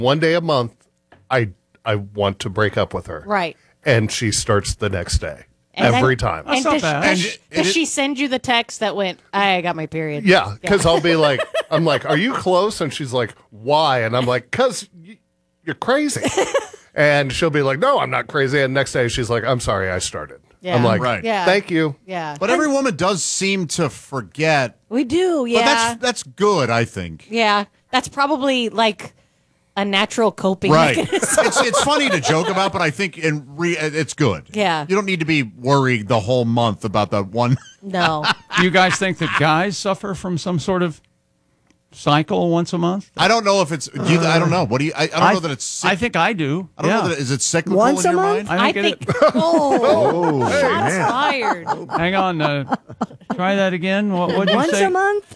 One day a month, I want to break up with her. Right. And she starts the next day. And every then- time. And That's not bad. does she send you the text that went, I got my period? Yeah, because I'll be like, I'm like, are you close? And she's like, why? And I'm like, because you're crazy. And she'll be like, no, I'm not crazy. And next day she's like, I'm sorry, I started. Yeah. I'm like, Right. Yeah. thank you. Yeah. But every woman does seem to forget. We do, yeah. But that's good, I think. Yeah. That's probably like a natural coping Right. mechanism. It's funny to joke about, but I think it's good. Yeah. You don't need to be worried the whole month about the one. No. Do you guys think that guys suffer from some sort of cycle once a month? I don't know if it's. I don't know. What do you? I don't know that it's. I think I do. I don't know that is it cyclical Once in a your month? mind. I think, Oh, shots man. fired. Hang on. Try that again. What'd you Once say? a month?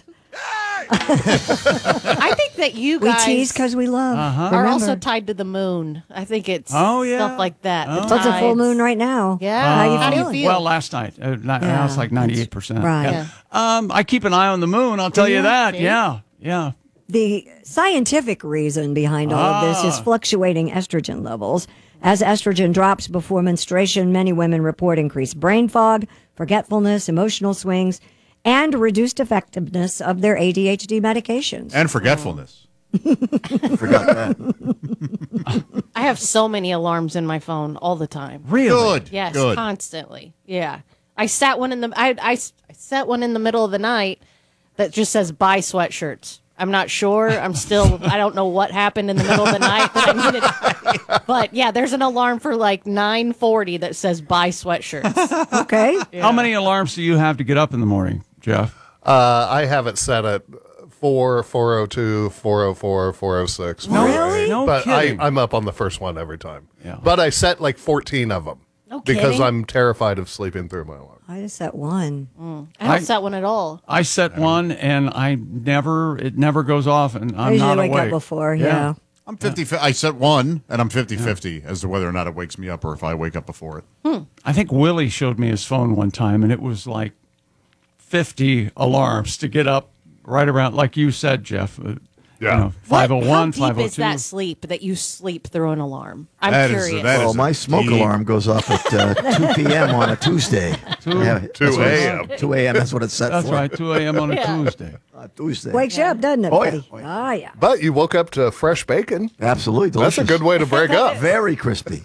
I think that you We guys tease because we love. are Remember. also tied to the moon. I think it's Oh, yeah. stuff like that. The It's a full tides. moon right now. Yeah. How you feeling? Well, last night. Now it's like 98%. Right. Yeah. I keep an eye on the moon. I'll tell you that. see? Yeah. Yeah. The scientific reason behind all of this is fluctuating estrogen levels. As estrogen drops before menstruation, many women report increased brain fog, forgetfulness, emotional swings, and reduced effectiveness of their ADHD medications. And forgetfulness. Forgot that. I have so many alarms in my phone all the time. Really? Good. Yes, Good. constantly. Yeah. I set one in the I set one in the middle of the night that just says buy sweatshirts. I'm not sure. I don't know what happened in the middle of the night that I needed. But yeah, there's an alarm for like 9:40 that says buy sweatshirts. Okay. How many alarms do you have to get up in the morning, Jeff? I have it set at 4, 4:02, 4:04, 4:06. Really? No But kidding. I'm up on the first one every time. Yeah. But I set like 14 of them. No because kidding. I'm terrified of sleeping through my alarm. I just set one. I don't set one at all. I set one, and it never goes off, and I I'm usually not wake awake. up before, yeah. I'm 50. I set one, and I'm 50-50 as to whether or not it wakes me up or if I wake up before it. I think Willie showed me his phone one time, and it was like 50 alarms to get up right around, like you said, Jeff. Yeah. 501, How deep 502. is that sleep that you sleep through an alarm? I'm That is- curious. that Well, is my smoke deep. alarm goes off at 2 p.m. on a Tuesday. 2 a.m. 2 a.m. That's what it's set That's for. right, 2 a.m. on a Yeah. Tuesday. Tuesday. Wakes you up, doesn't it, Oh, yeah. buddy? Oh, Oh, yeah. But you woke up to fresh bacon. Absolutely That's delicious. a good way to break up. Very crispy.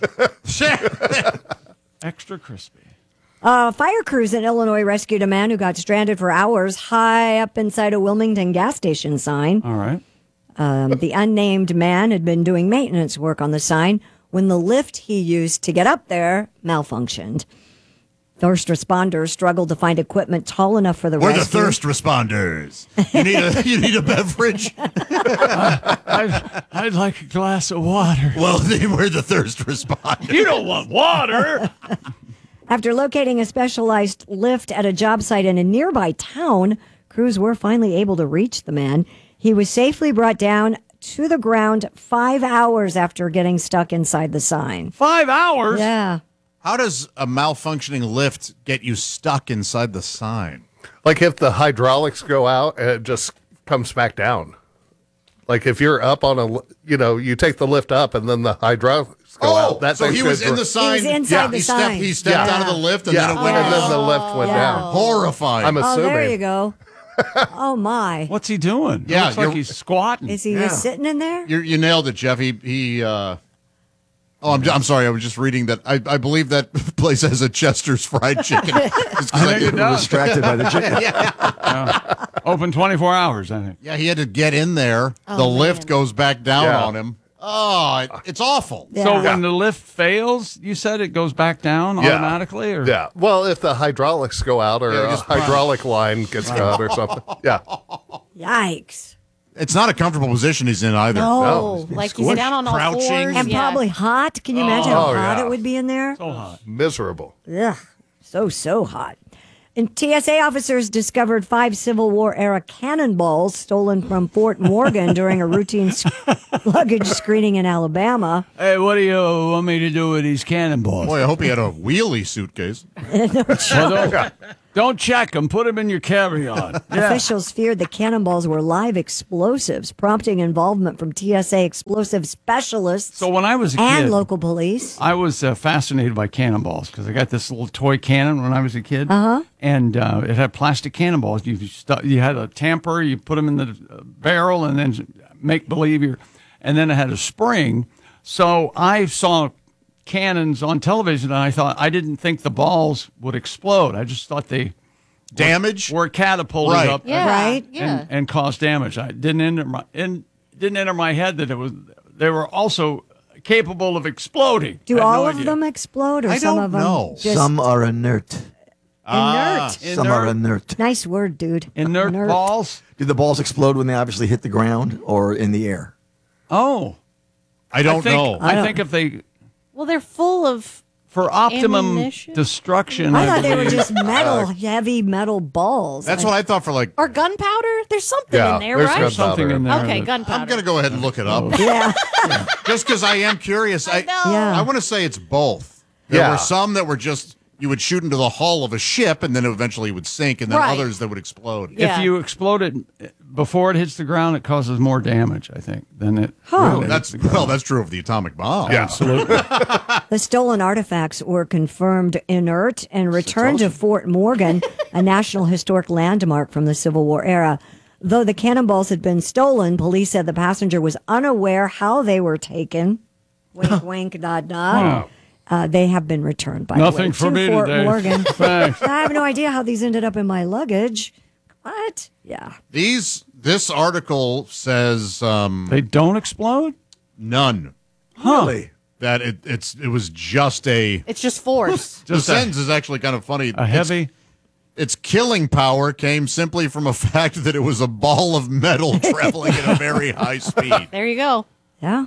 Extra crispy. Fire crews in Illinois rescued a man who got stranded for hours high up inside a Wilmington gas station sign. All right. The unnamed man had been doing maintenance work on the sign when the lift he used to get up there malfunctioned. First responders struggled to find equipment tall enough for the We're the rescue. thirst responders. You need a beverage? I'd like a glass of water. Well, we're the thirst responders. You don't want water. After locating a specialized lift at a job site in a nearby town, crews were finally able to reach the man. He was safely brought down to the ground 5 hours after getting stuck inside the sign. 5 hours? Yeah. How does a malfunctioning lift get you stuck inside the sign? Like if the hydraulics go out and it just comes back down. Like if you're up on you take the lift up and then the hydraulics go out. That so thing's he was gonna in the sign. He was inside the he sign. He stepped Yeah. out of the lift and yeah, then it went and out. then the lift went Yeah. down. Horrifying. I'm Oh, assuming. there you go. Oh, my. What's he doing? Yeah, It looks like you're- he's squatting. Is he just sitting in there? You nailed it, Jeff. I'm sorry. I was just reading that. I believe that place has a Chester's fried chicken. Just 'cause I think it does. Distracted by the chicken. Open 24 hours, I think. Yeah, he had to get in there. The lift goes back down Yeah. on him. Oh, it's awful. Yeah. So when the lift fails, you said it goes back down Yeah. automatically? Or? Yeah. Well, if the hydraulics go out or Yeah, a just- hydraulic line gets cut or something. Yeah. Yikes. It's not a comfortable position he's in either. No, like he's down on all Crouching. fours. And yeah. probably hot. Can you imagine how Oh, hot yeah. it would be in there? So hot. Miserable. Ugh, so hot. And TSA officers discovered 5 Civil War era cannonballs stolen from Fort Morgan during a routine luggage screening in Alabama. Hey, what do you want me to do with these cannonballs? Boy, I hope he had a wheelie suitcase. Well, Don't check them. Put them in your carry-on. Officials feared the cannonballs were live explosives, prompting involvement from TSA explosive specialists So when I was a and kid, local police. I was fascinated by cannonballs because I got this little toy cannon when I was a kid, and it had plastic cannonballs. You had a tamper, you put them in the barrel, and then make believe and then it had a spring. So I saw cannons on television, and I didn't think the balls would explode. I just thought they Damage? were catapulted Right. up Yeah. Right. Yeah. and caused damage. I didn't enter my head that they were also capable of exploding. Do I had all no of idea. them explode, or I some don't of them know. just Some are inert. inert? Some are inert. Nice word, dude. Inert balls? Do the balls explode when they obviously hit the ground or in the air? Oh. I don't know. I think if they, Well, they're full of. for optimum Ammunition? destruction, I thought they were believe. just metal, heavy metal balls. That's what I thought for like. Or gunpowder? There's something Yeah, in there, there's right? gunpowder. something in there. Okay, that- gunpowder. I'm going to go ahead and look it up. Yeah. Just because I am curious. I Yeah. want to say it's both. There Yeah. were some that were just, you would shoot into the hull of a ship and then eventually it would sink, and then Right. others that would explode. Yeah. If you explode it before it hits the ground, it causes more damage, I think, than it Huh. really That's hits the ground. that's true of the atomic bomb. Yeah. Absolutely. The stolen artifacts were confirmed inert and returned to Fort Morgan, a National Historic Landmark from the Civil War era. Though the cannonballs had been stolen, police said the passenger was unaware how they were taken. Wink, wink, nod, nod. They have been returned, by the way, Nothing for to me Fort today. Morgan. Thanks. I have no idea how these ended up in my luggage. What? Yeah. This article says They don't explode? none. Really? That it was just a. It's just force. The sentence is actually kind of funny. A heavy? Its killing power came simply from a fact that it was a ball of metal traveling at a very high speed. There you go. Yeah.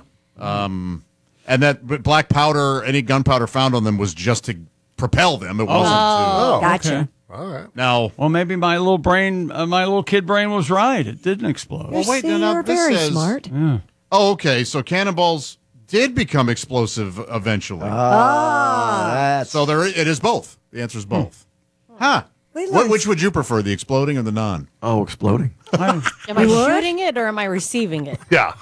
And that black powder, any gunpowder found on them was just to propel them. It wasn't Oh, Gotcha. okay. all right. to. Now, Well, maybe my little brain, my little kid brain was right. It didn't explode. well, wait, See, no, you're this very says- smart. Oh, okay. So cannonballs did become explosive eventually. That's So it is both. The answer is both. Huh. Wait, look. Which would you prefer, the exploding or the non? exploding. Am I shooting it or am I receiving it? Yeah.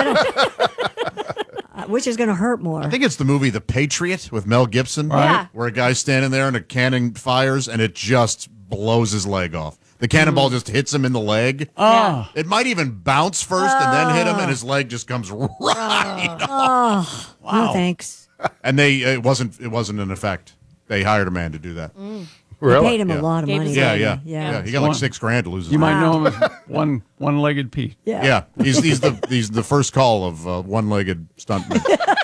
Which is going to hurt more? I think it's the movie The Patriot with Mel Gibson, Yeah. where a guy's standing there and a cannon fires and it just blows his leg off. The cannonball just hits him in the leg. Ah. It might even bounce first and then hit him, and his leg just comes right off. No, thanks. And it wasn't an effect. They hired a man to do that. Really? Paid him Yeah. a lot of Gave money. his Yeah, leg. yeah, Yeah. He got like $6,000 to lose his You leg. might know him as one-legged Pete. Yeah, he's the first call of one-legged stuntman.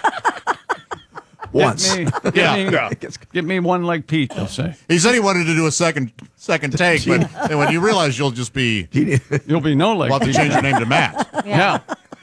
Once. Get me one-leg Pete, they'll say. He said he wanted to do a second take, but and when you realize you'll just be, You'll be no-leg we'll have to Pete. change your name to Matt. Yeah.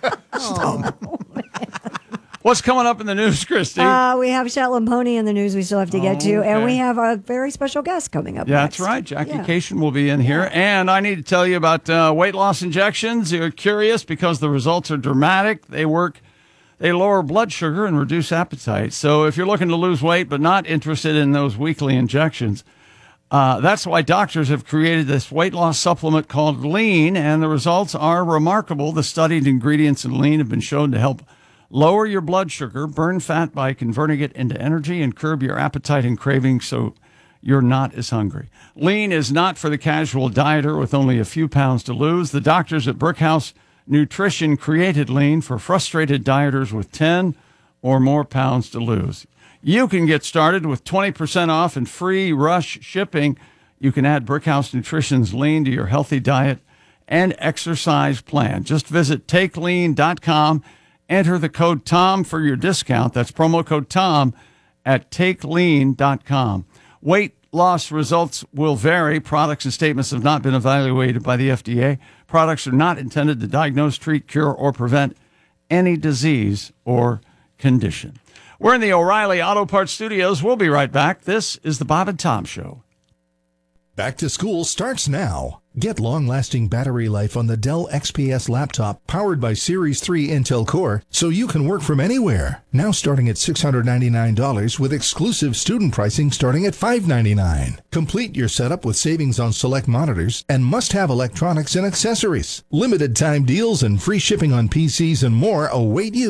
What's coming up in the news, Christy? We have Shetland Pony in the news we still have to get to, and we have a very special guest coming up Yeah, next. that's right. Jackie Yeah. Cation will be in here. And I need to tell you about weight loss injections. You're curious because the results are dramatic. They lower blood sugar and reduce appetite. So if you're looking to lose weight but not interested in those weekly injections, that's why doctors have created this weight loss supplement called Lean, and the results are remarkable. The studied ingredients in Lean have been shown to help lower your blood sugar, burn fat by converting it into energy, and curb your appetite and cravings so you're not as hungry. Lean is not for the casual dieter with only a few pounds to lose. The doctors at Brickhouse Nutrition created Lean for frustrated dieters with 10 or more pounds to lose. You can get started with 20% off and free rush shipping. You can add Brickhouse Nutrition's Lean to your healthy diet and exercise plan. Just visit takelean.com. Enter the code TOM for your discount. That's promo code TOM at takelean.com. Weight loss results will vary. Products and statements have not been evaluated by the FDA. Products are not intended to diagnose, treat, cure, or prevent any disease or condition. We're in the O'Reilly Auto Parts Studios. We'll be right back. This is the Bob and Tom Show. Back to school starts now. Get long-lasting battery life on the Dell XPS laptop powered by Series 3 Intel Core so you can work from anywhere. Now starting at $699 with exclusive student pricing starting at $599. Complete your setup with savings on select monitors and must-have electronics and accessories. Limited time deals and free shipping on PCs and more await you.